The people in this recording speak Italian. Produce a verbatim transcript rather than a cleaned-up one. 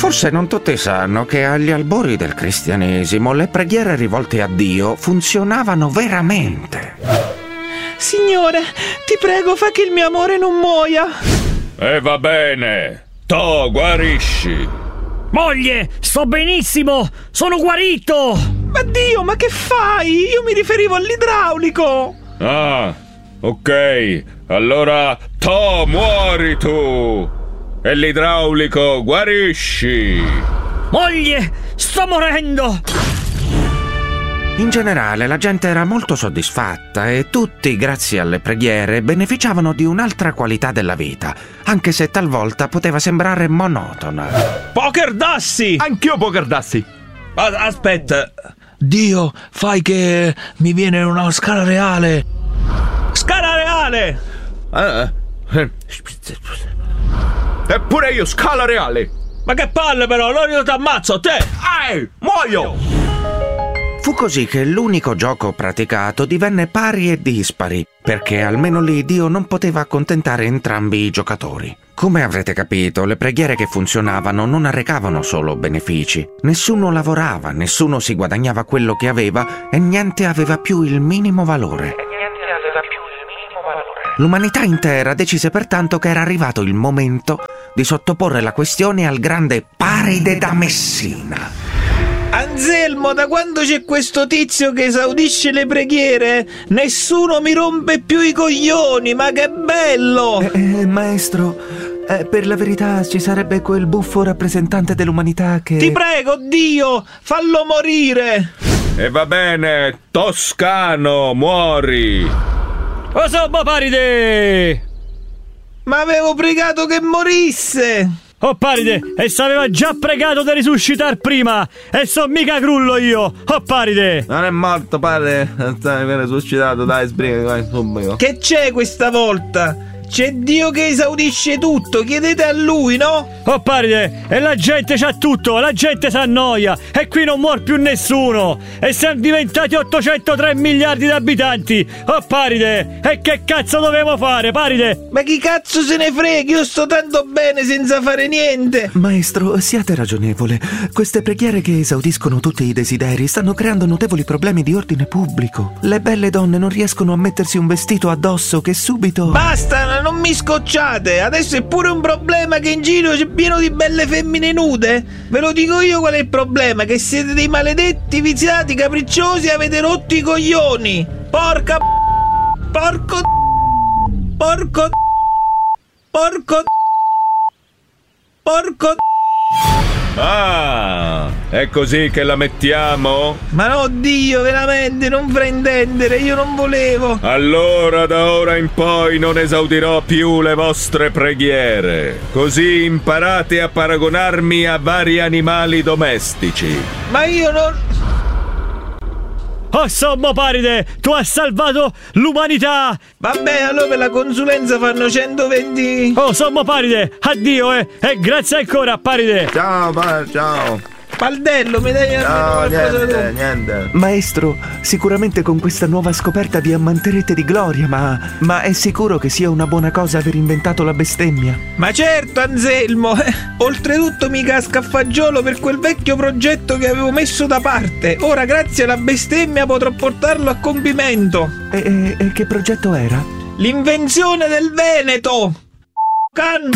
Forse non tutti sanno che agli albori del cristianesimo le preghiere rivolte a Dio funzionavano veramente. Signore, ti prego, fa che il mio amore non muoia. E va bene, to guarisci. Moglie, sto benissimo, sono guarito. Ma Dio, ma che fai? Io mi riferivo all'idraulico. Ah, ok, allora to muori tu. E l'idraulico guarisci. Moglie, sto morendo. In generale la gente era molto soddisfatta e tutti, grazie alle preghiere, beneficiavano di un'altra qualità della vita, anche se talvolta poteva sembrare monotona. Poker Dassi! Anch'io Poker Dassi! As- aspetta, Dio, fai che mi viene una scala reale. Scala reale! Ah, eh. Eppure io, scala reale! Ma che palle però, allora io ti ammazzo, te! Ehi, muoio! Fu così che l'unico gioco praticato divenne pari e dispari, perché almeno lì Dio non poteva accontentare entrambi i giocatori. Come avrete capito, le preghiere che funzionavano non arrecavano solo benefici. Nessuno lavorava, nessuno si guadagnava quello che aveva e niente aveva più il minimo valore. L'umanità intera decise pertanto che era arrivato il momento di sottoporre la questione al grande Paride da Messina. Anselmo, da quando c'è questo tizio che esaudisce le preghiere, nessuno mi rompe più i coglioni, ma che bello! Eh, eh, maestro, eh, per la verità ci sarebbe quel buffo rappresentante dell'umanità che... Ti prego, Dio, fallo morire! E va bene, Toscano, muori! O sommo Paride! Ma avevo pregato che morisse! Oh Paride, e s'aveva già pregato di risuscitar prima! E son mica crullo io! Oh Paride! Non è morto, padre, viene risuscitato, dai, sbriga, vai, subito. Che c'è questa volta? C'è Dio che esaudisce tutto, chiedete a lui, no? Oh Paride, e la gente c'ha tutto, la gente s'annoia, e qui non muore più nessuno! E siamo diventati ottocentotré miliardi di abitanti! Oh Paride, e che cazzo dovevo fare, Paride? Ma chi cazzo se ne frega, io sto tanto bene senza fare niente! Maestro, siate ragionevole. Queste preghiere che esaudiscono tutti i desideri stanno creando notevoli problemi di ordine pubblico. Le belle donne non riescono a mettersi un vestito addosso che subito... Basta, non mi scocciate! Adesso è pure un problema che in giro c'è pieno di belle femmine nude? Ve lo dico io qual è il problema, che siete dei maledetti, viziati, capricciosi e avete rotto i coglioni! Porca... Porco... Porco... Porco... Porco... Ah, è così che la mettiamo? Ma no, Dio, veramente, non fraintendere, io non volevo. Allora da ora in poi non esaudirò più le vostre preghiere. Così imparate a paragonarmi a vari animali domestici. Ma io non... Oh sommo Paride, tu hai salvato l'umanità! Vabbè, allora per la consulenza fanno centoventi... Oh sommo Paride, addio eh! E grazie ancora Paride! Ciao, padre, ciao. Paldello, mi dai almeno No, qualcosa niente, tu? niente. Maestro, sicuramente con questa nuova scoperta vi ammanterete di gloria, ma... Ma è sicuro che sia una buona cosa aver inventato la bestemmia? Ma certo, Anselmo! eh, Oltretutto mi casca a fagiolo per quel vecchio progetto che avevo messo da parte. Ora, grazie alla bestemmia, potrò portarlo a compimento. E, e- e che progetto era? L'invenzione del Veneto! Can...